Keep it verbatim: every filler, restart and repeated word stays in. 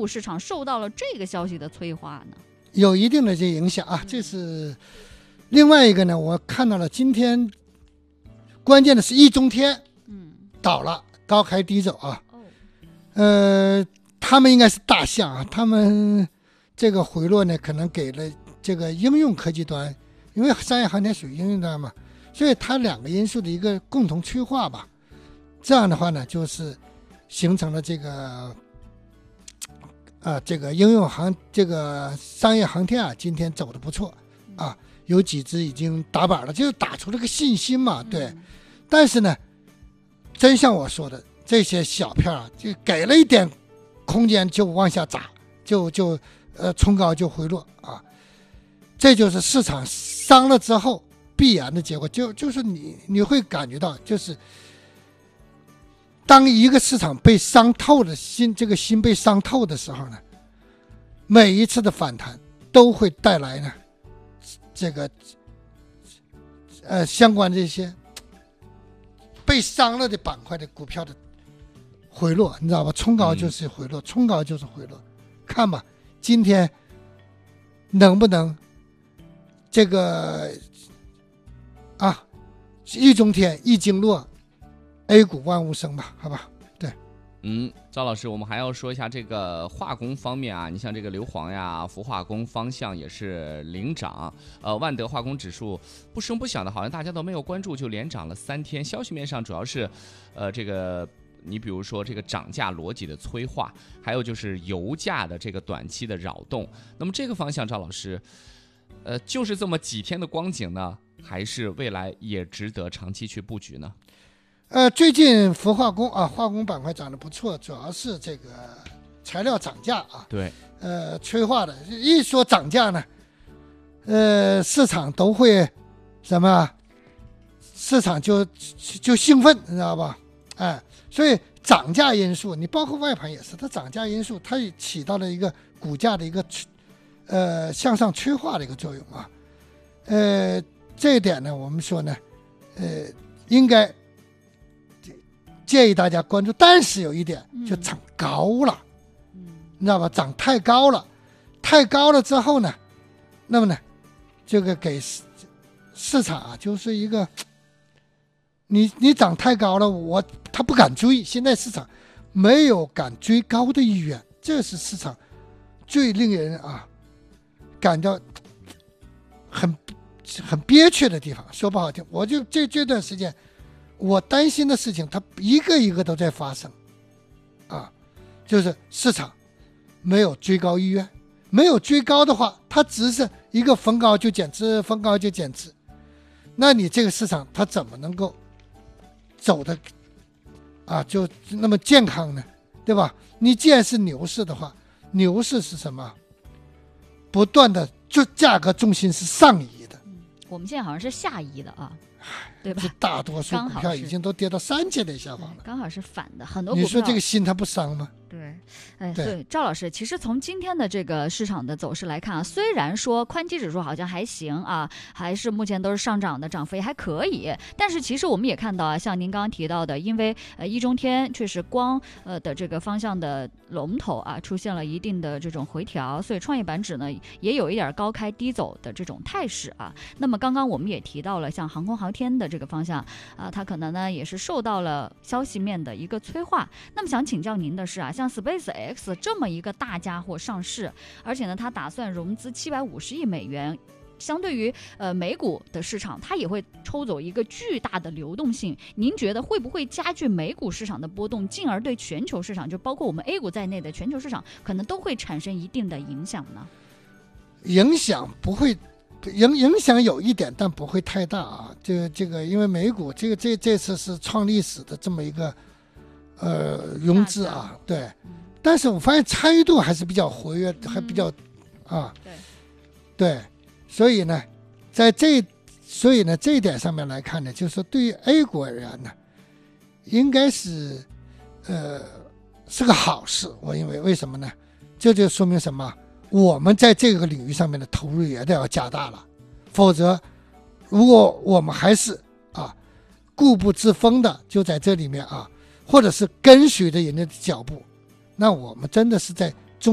股市场受到了这个消息的催化呢？ 有一定的这影响啊，这是另外一个呢。我看到了今天关键的是易中天，嗯，倒了，高开低走啊。哦，呃，他们应该是大象啊，他们这个回落呢，可能给了这个应用科技端，因为商业航天属于应用端嘛，所以它两个因素的一个共同催化吧。这样的话呢，就是形成了这个。啊，这个应用航这个商业航天啊，今天走得不错啊，有几只已经打板了，就是打出了个信心嘛，对。嗯、但是呢，真像我说的，这些小票啊，就给了一点空间就往下砸，就就呃冲高就回落啊，这就是市场伤了之后必然的结果，就就是你你会感觉到就是。当一个市场被伤透的心，这个心被伤透的时候呢，每一次的反弹都会带来呢，这个呃相关这些被伤了的板块的股票的回落，你知道吧？冲高就是回落，嗯、冲高就是回落。看吧，今天能不能这个啊，易中天、易经络。A 股万物生吧，好吧，对， 嗯，赵老师，我们还要说一下这个化工方面啊，你像这个硫磺呀、氟化工方向也是领涨，呃，万德化工指数不声不响的，好像大家都没有关注，就连涨了三天。消息面上主要是，呃，这个你比如说这个涨价逻辑的催化，还有就是油价的这个短期的扰动。那么这个方向，赵老师，呃，就是这么几天的光景呢，还是未来也值得长期去布局呢？ 呃，最近氟化工啊，化工板块涨得不错，主要是这个材料涨价啊， 对， 呃，催化的。一说涨价呢，呃，市场都会什么？市场就就兴奋，你知道吧？哎，所以涨价因素，你包括外盘也是，它涨价因素，它也起到了一个股价的一个呃向上催化的一个作用啊。呃，这一点呢，我们说呢，呃，应该。建议大家关注，但是有一点就涨高了，嗯，你知道吧？涨太高了，太高了之后呢，那么呢，这个给市场啊，就是一个，你你涨太高了，我他不敢追，现在市场没有敢追高的意愿，这是市场最令人啊感到很很憋屈的地方。说不好听，我就这这段时间。我担心的事情，它一个一个都在发生，啊，就是市场没有追高意愿，没有追高的话，它只是一个逢高就减持，逢高就减持，那你这个市场它怎么能够走的啊就那么健康呢？对吧？你既然是牛市的话，牛市是什么？不断的就价格重心是上移的， 嗯，我们现在好像是下移的啊。对吧？ 大多数股票已经都跌到三千点下方了， 刚好是反的，很多股票。 你说这个心它不伤吗？ 对，哎，对，赵老师，其实从今天的这个市场的走势来看啊，虽然说宽基指数好像还行啊，还是目前都是上涨的，涨幅也还可以，但是其实我们也看到啊，像您刚刚提到的，因为呃易中天确实光呃的这个方向的龙头啊出现了一定的这种回调，所以创业板指呢也有一点高开低走的这种态势啊。那么刚刚我们也提到了，像航空航天的这个方向啊，它可能呢也是受到了消息面的一个催化。那么想请教您的是啊，像 SpaceX 这么一个大家伙上市，而且呢，它打算融资七百五十亿美元，相对于呃美股的市场，它也会抽走一个巨大的流动性。您觉得会不会加剧美股市场的波动，进而对全球市场，就包括我们 A 股在内的全球市场，可能都会产生一定的影响呢？ 影响不会。影影响有一点，但不会太大啊。这个这个，因为美股这个这这次是创历史的这么一个呃融资啊，对。嗯、但是我发现参与度还是比较活跃，还比较、嗯、啊，对对。所以呢，在这所以呢这一点上面来看呢，就是说对于 A 股而言呢，应该是呃是个好事。我认为为什么呢？这就说明什么？我们在这个领域上面的投入也得要加大了，否则如果我们还是啊固步自封的就在这里面啊，或者是跟随着人家的脚步，那我们真的是在